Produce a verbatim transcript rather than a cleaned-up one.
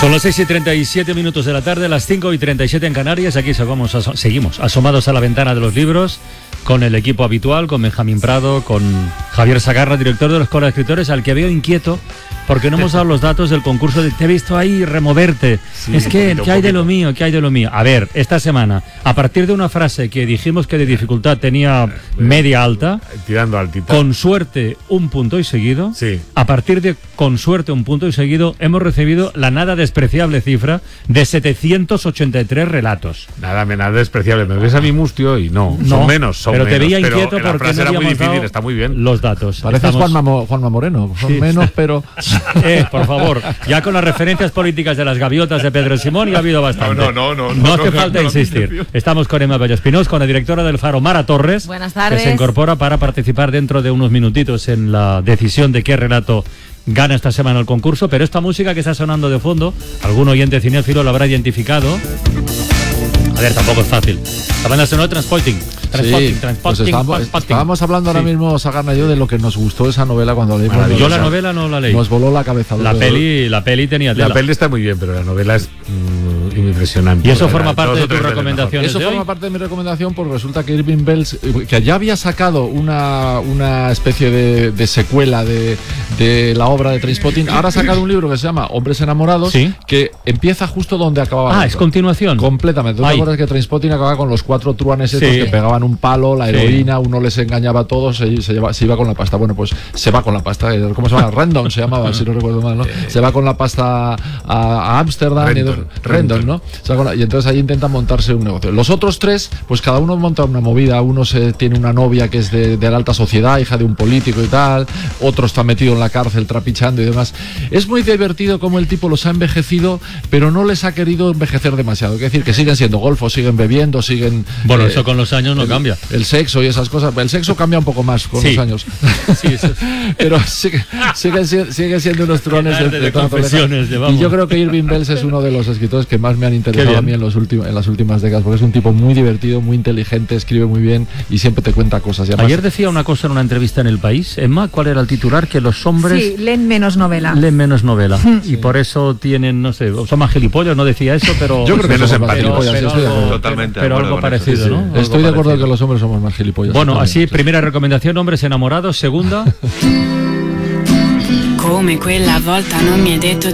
Son las seis y treinta y siete minutos de la tarde, las cinco y treinta y siete en Canarias. Aquí seguimos, aso- seguimos asomados a la ventana de los libros con el equipo habitual, con Benjamín Prado, con Javier Sagarra, director de la Escuela de Escritores, al que veo inquieto porque no hemos dado los datos del concurso. De, te he visto ahí removerte. Sí, es que, poquito, ¿qué hay de poquito. lo mío? ¿Qué hay de lo mío? A ver, esta semana, a partir de una frase que dijimos que de dificultad tenía media alta, Tirando altita. con suerte un punto y seguido, Sí. a partir de con suerte un punto y seguido, hemos recibido la nada despreciable cifra de setecientos ochenta y tres relatos. Nada, me- nada despreciable. Me ves a mi mustio y no. No, son menos, son pero menos. te veía pero inquieto la porque frase no era muy habíamos difícil, dado está muy bien. los datos. Pareces Estamos- Juanma, Mo- Juanma Moreno. Son Sí. menos, pero... Eh, por favor, ya con las referencias políticas de las gaviotas de Pedro Simón ya ha habido bastante. No, no, no, no, No hace no, falta no, no, insistir. no, no. Estamos con Emma Bello-Espinós, con la directora del Faro, Mara Torres. Buenas tardes. Que se incorpora para participar dentro de unos minutitos en la decisión de qué relato gana esta semana el concurso. Pero esta música que está sonando de fondo, algún oyente cinéfilo lo habrá identificado. A ver, tampoco es fácil. La banda sonora Transporting. Transporting, Sí, Transporting, pues estábamos, Transporting. estábamos hablando ahora Sí. mismo, Sagarna y yo, de lo que nos gustó esa novela cuando leímos. Maravillosa. Yo la novela no la leí. Nos voló la cabeza. La Lo- peli, la peli tenía La tela. peli está muy bien, pero la novela es mm, impresionante. Y eso Era forma parte dos de o tu tres veces recomendación. Eso de forma hoy? parte de mi recomendación porque resulta que Irving Welsh, eh, que ya había sacado una, una especie de, de secuela de, de la obra de Trainspotting, ahora ha sacado un libro que se llama Hombres Enamorados, Sí. que empieza justo donde acababa el Ah, libro. es continuación. Completamente. ¿Tú te Ay. acuerdas que Trainspotting acababa con los cuatro truanes estos Sí. que pegaban un palo, la Sí. heroína, uno les engañaba a todos, se, se, lleva- se iba con la pasta? Bueno, pues se va con la pasta. eh, ¿Cómo se llama? Random se llamaba, si no recuerdo mal, ¿no? Se va con la pasta a a Ámsterdam. y Renton, dos- Renton. Renton, ¿no? Se va con la- y entonces ahí intentan montarse un negocio. Los otros tres, pues cada uno monta una movida. Uno se tiene una novia que es de, de la alta sociedad, hija de un político y tal. Otro está metido en la cárcel trapichando y demás. Es muy divertido cómo el tipo los ha envejecido, pero no les ha querido envejecer demasiado. Es decir, que siguen siendo golfos, siguen bebiendo, siguen... Bueno, eh, eso con los años no el, cambia. El sexo y esas cosas. El sexo cambia un poco más con Sí. los años. Sí, eso es- Pero sigue, siguen, si- siguen siendo unos truones Qué tarde de toda confesiones toda- llevamos. Y yo creo que Irving Welsh es uno de los escritores que más me han Qué interesado bien. a mí en, los últimos, en las últimas décadas, porque es un tipo muy divertido, muy inteligente, escribe muy bien y siempre te cuenta cosas. Y además- Ayer decía una cosa en una entrevista en El País, Emma, ¿cuál era el titular? Que los hombres Sí, leen menos novela. leen menos novela y por eso tienen, no sé, son más gilipollas, no decía eso, pero... Yo creo que menos somos más empáticos. gilipollas, pero estoy de algo, acuerdo. Totalmente de pero acuerdo algo con eso, parecido, sí, ¿no? sí. Algo Estoy de acuerdo parecido. que los hombres somos más gilipollas. Bueno, totalmente. así, primera recomendación, hombres enamorados. Segunda, Come quella volta non mi hai detto